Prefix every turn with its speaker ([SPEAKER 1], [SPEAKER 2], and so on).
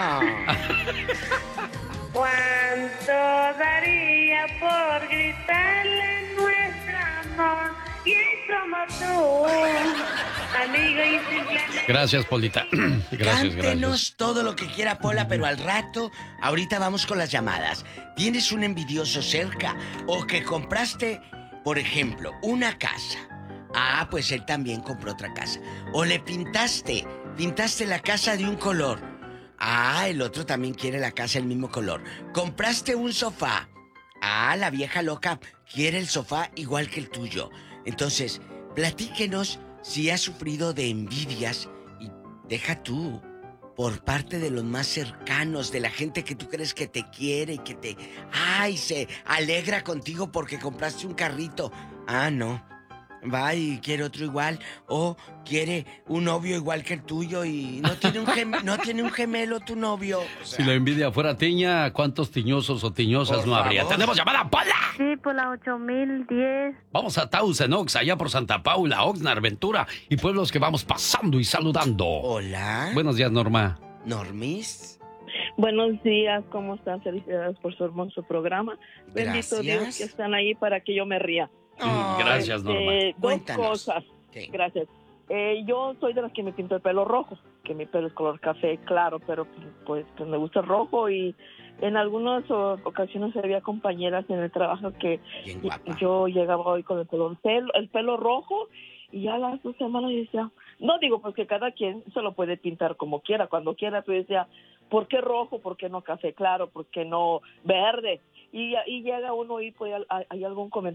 [SPEAKER 1] Ah.
[SPEAKER 2] ¿Cuánto daría por gritarle nuestro amor? Y somos tú, amigo y simplemente...
[SPEAKER 3] Gracias, Polita. Gracias,
[SPEAKER 1] Cántenos
[SPEAKER 3] gracias.
[SPEAKER 1] todo lo que quiera, Pola, pero al rato, ahorita vamos con las llamadas. ¿Tienes un envidioso cerca? ¿O que compraste, por ejemplo, una casa? Ah, pues él también compró otra casa. ¿O le pintaste la casa de un color? Ah, el otro también quiere la casa del mismo color. ¿Compraste un sofá? Ah, la vieja loca quiere el sofá igual que el tuyo. Entonces, platíquenos si has sufrido de envidias y deja tú por parte de los más cercanos, de la gente que tú crees que te quiere y que te... ¡Ay! Se alegra contigo porque compraste un carrito. Ah, no. Va y quiere otro igual. O quiere un novio igual que el tuyo y no tiene no tiene un gemelo tu novio. O sea,
[SPEAKER 3] Si la envidia fuera tiña, ¿cuántos tiñosos o tiñosas
[SPEAKER 1] por
[SPEAKER 3] no habría?
[SPEAKER 1] favor.
[SPEAKER 3] ¡Tenemos llamada, Pola!
[SPEAKER 2] Sí, por la 8010.
[SPEAKER 3] Vamos a Tausen, Ox, allá por Santa Paula, Oxnard, Ventura y pueblos que vamos pasando y saludando.
[SPEAKER 1] Hola.
[SPEAKER 3] Buenos días, Norma.
[SPEAKER 1] Normis.
[SPEAKER 4] Buenos días, ¿cómo están? Felicidades por su hermoso programa. Bendito
[SPEAKER 1] Gracias.
[SPEAKER 4] Dios que están ahí para que yo me ría.
[SPEAKER 1] Ay,
[SPEAKER 3] Gracias, Norma.
[SPEAKER 4] Dos
[SPEAKER 1] Cuéntanos.
[SPEAKER 4] cosas.
[SPEAKER 1] ¿Qué?
[SPEAKER 4] Gracias. Yo soy de las que me pinto el pelo rojo, que mi pelo es color café claro, pero pues me gusta el rojo y en algunas ocasiones había compañeras en el trabajo que
[SPEAKER 1] Bien guapa.
[SPEAKER 4] yo llegaba hoy con el pelo rojo y ya a las 2 semanas yo decía, no digo pues que cada quien se lo puede pintar como quiera, cuando quiera, pero decía, ¿por qué rojo? ¿Por qué no café claro? ¿Por qué no verde? Y llega uno y pues hay algún comentario